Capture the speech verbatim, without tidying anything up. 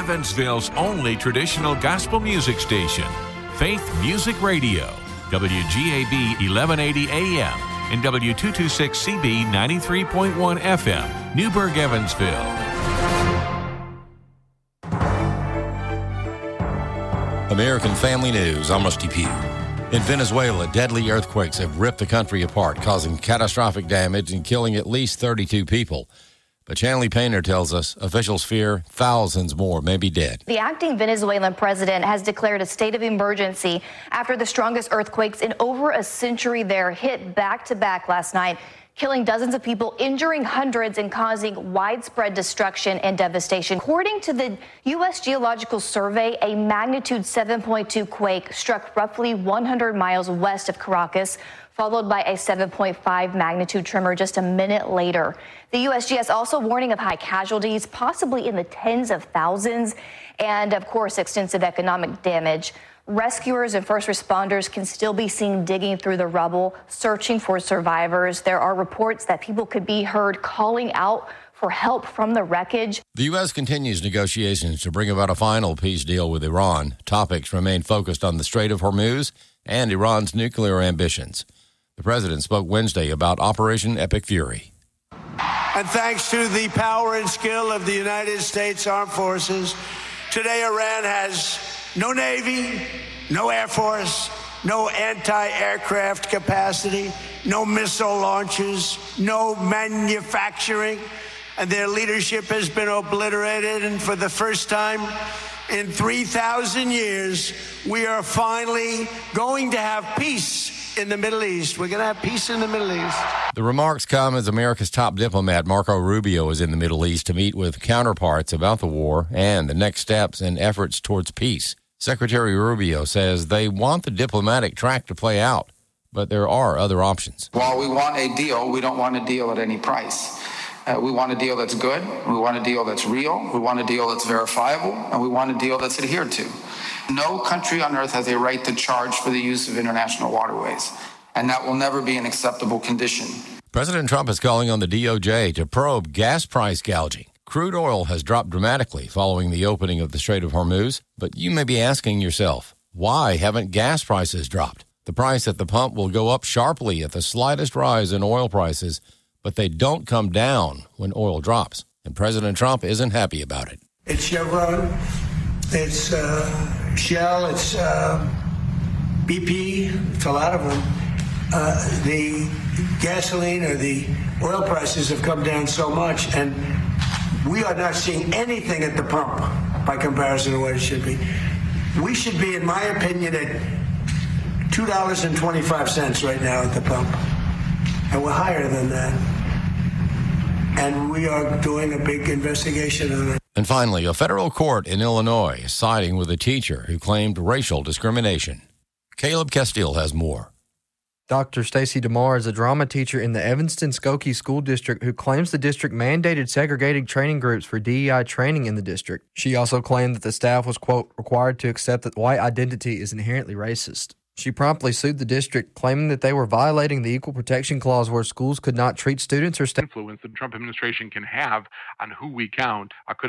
Evansville's only traditional gospel music station, Faith Music Radio, W G A B eleven eighty A M and W two twenty-six C B ninety-three point one F M, Newburgh, Evansville. American Family News, I'm Rusty Pugh. In Venezuela, deadly earthquakes have ripped the country apart, causing catastrophic damage and killing at least thirty-two people. But Chanley Painter tells us officials fear thousands more may be dead. The acting Venezuelan president has declared a state of emergency after the strongest earthquakes in over a century there hit back-to-back last night, killing dozens of people, injuring hundreds, and causing widespread destruction and devastation. According to the U S Geological Survey, a magnitude seven point two quake struck roughly one hundred miles west of Caracas, followed by a seven point five magnitude tremor just a minute later. The U S G S also warning of high casualties, possibly in the tens of thousands, and of course, extensive economic damage. Rescuers and first responders can still be seen digging through the rubble, searching for survivors. There are reports that people could be heard calling out for help from the wreckage. The U S continues negotiations to bring about a final peace deal with Iran. Topics remain focused on the Strait of Hormuz and Iran's nuclear ambitions. The president spoke Wednesday about Operation Epic Fury. And thanks to the power and skill of the United States Armed Forces, today Iran has no Navy, no Air Force, no anti-aircraft capacity, no missile launches, no manufacturing, and their leadership has been obliterated. And for the first time in three thousand years, we are finally going to have peace in the Middle East. We're going to have peace in the Middle East. The remarks come as America's top diplomat, Marco Rubio, is in the Middle East to meet with counterparts about the war and the next steps in efforts towards peace. Secretary Rubio says they want the diplomatic track to play out, but there are other options. While we want a deal, we don't want a deal at any price. Uh, we want a deal that's good. We want a deal that's real. We want a deal that's verifiable. And we want a deal that's adhered to. No country on earth has a right to charge for the use of international waterways, and that will never be an acceptable condition. President Trump is calling on the D O J to probe gas price gouging. Crude oil has dropped dramatically following the opening of the Strait of Hormuz, but you may be asking yourself, why haven't gas prices dropped? The price at the pump will go up sharply at the slightest rise in oil prices, but they don't come down when oil drops, and President Trump isn't happy about it. It's Chevron, it's uh, Shell, it's uh, B P, it's a lot of them. Uh, the gasoline or the oil prices have come down so much, and we are not seeing anything at the pump by comparison to what it should be. We should be, in my opinion, at two dollars and twenty-five cents right now at the pump, and we're higher than that. And we are doing a big investigation on it. And finally, a federal court in Illinois is siding with a teacher who claimed racial discrimination. Caleb Castile has more. Doctor Stacy DeMar is a drama teacher in the Evanston-Skokie School District who claims the district mandated segregated training groups for D E I training in the district. She also claimed that the staff was, quote, required to accept that white identity is inherently racist. She promptly sued the district, claiming that they were violating the Equal Protection Clause where schools could not treat students or staff. Influence the Trump administration can have on who we count uh, could